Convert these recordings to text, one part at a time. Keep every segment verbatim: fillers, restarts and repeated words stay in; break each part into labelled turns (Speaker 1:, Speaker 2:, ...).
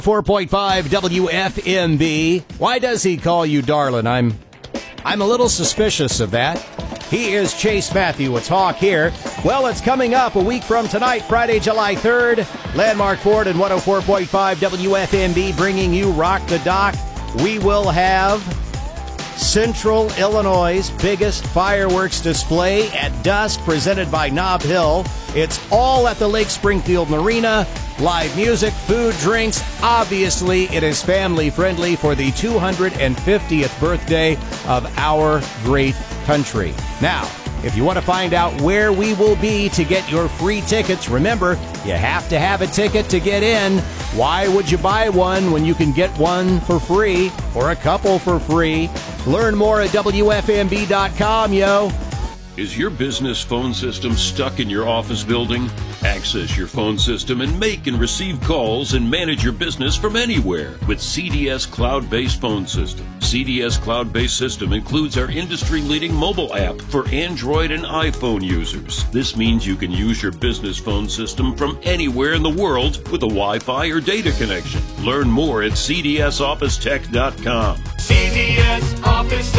Speaker 1: four point five W F M B. Why does he call you darling? I'm I'm a little suspicious of that. He is Chase Matthew. It's Hawk here. Well, it's coming up a week from tonight, Friday, July third. Landmark Ford and one oh four point five W F M B bringing you Rock the Dock. We will have Central Illinois' biggest fireworks display at dusk, presented by Nob Hill. It's all at the Lake Springfield Marina. Live music, food, drinks. Obviously, it is family-friendly for the two hundred fiftieth birthday of our great country. Now, if you want to find out where we will be to get your free tickets, remember, you have to have a ticket to get in. Why would you buy one when you can get one for free or a couple for free? Learn more at W F M B dot com, yo.
Speaker 2: Is your business phone system stuck in your office building? Access your phone system and make and receive calls and manage your business from anywhere with C D S Cloud-Based Phone System. C D S Cloud-Based System includes our industry-leading mobile app for Android and iPhone users. This means you can use your business phone system from anywhere in the world with a Wi-Fi or data connection. Learn more at C D S office tech dot com.
Speaker 3: C D S Office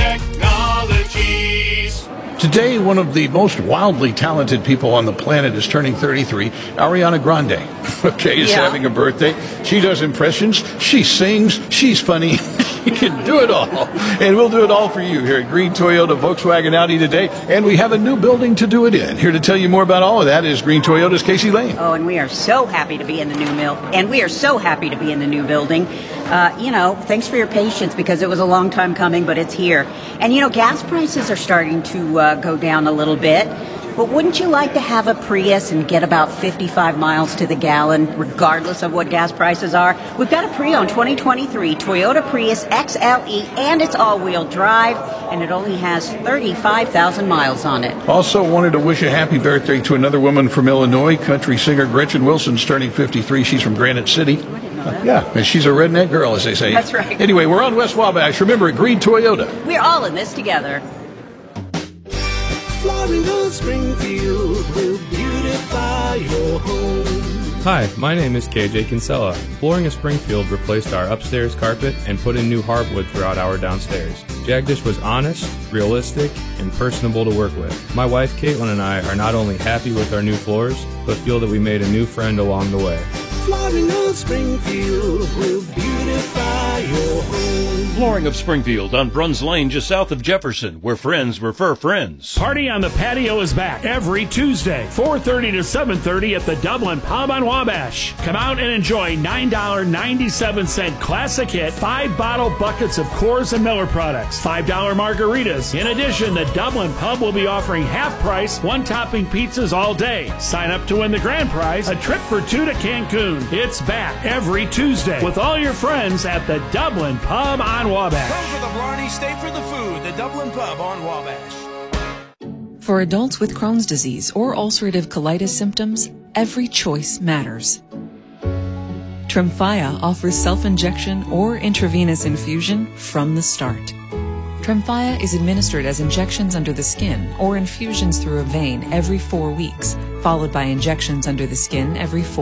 Speaker 3: Technologies.
Speaker 4: Today, one of the most wildly talented people on the planet is turning thirty-three. Ariana Grande, okay, is
Speaker 5: Yeah.
Speaker 4: having a birthday. She does impressions. She sings. She's funny. She can do it all. And we'll do it all for you here at Green Toyota, Volkswagen, Audi today. And we have a new building to do it in. Here to tell you more about all of that is Green Toyota's Casey Lane.
Speaker 5: Oh, and we are so happy to be in the new mill. And we are so happy to be in the new building. Uh, you know, thanks for your patience because it was a long time coming, but it's here. And, you know, gas prices are starting to uh, go down a little bit. But wouldn't you like to have a Prius and get about fifty-five miles to the gallon, regardless of what gas prices are? We've got a pre-owned twenty twenty-three Toyota Prius X L E, and it's all-wheel drive, and it only has thirty-five thousand miles on it.
Speaker 4: Also wanted to wish a happy birthday to another woman from Illinois, country singer Gretchen Wilson's turning fifty-three. She's from Granite City.
Speaker 5: I didn't know that.
Speaker 4: Yeah, and she's a redneck girl, as they say.
Speaker 5: That's right.
Speaker 4: Anyway, we're on West Wabash. Remember, at Green Toyota.
Speaker 5: We're all in this together.
Speaker 3: Flooring of Springfield will beautify your home.
Speaker 6: Hi, my name is K J Kinsella. Flooring of Springfield replaced our upstairs carpet and put in new hardwood throughout our downstairs. Jagdish was honest, realistic, and personable to work with. My wife Caitlin and I are not only happy with our new floors, but feel that we made a new friend along the way.
Speaker 3: Flooring of Springfield will beautify your home.
Speaker 2: Flooring of Springfield on Bruns Lane, just south of Jefferson, where friends refer friends.
Speaker 7: Party on the Patio is back every Tuesday, four thirty to seven thirty at the Dublin Pub on Wabash. Come out and enjoy nine dollars and ninety-seven cents classic hit, five bottle buckets of Coors and Miller products, five dollar margaritas. In addition, the Dublin Pub will be offering half price, one topping pizzas all day. Sign up to win the grand prize, a trip for two to Cancun. It's back every Tuesday with all your friends at the Dublin Pub on Wabash.
Speaker 3: Come for the Blarney, stay for the food. The Dublin Pub on Wabash.
Speaker 8: For adults with Crohn's disease or ulcerative colitis symptoms, every choice matters. Tremfya offers self-injection or intravenous infusion from the start. Tremfya is administered as injections under the skin or infusions through a vein every four weeks, followed by injections under the skin every four